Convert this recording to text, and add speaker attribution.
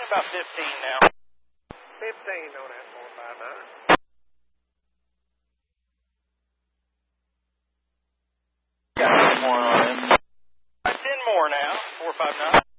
Speaker 1: about 15 now.
Speaker 2: 15 on that 459.
Speaker 1: Got 10 more on him. 10 more now. 459.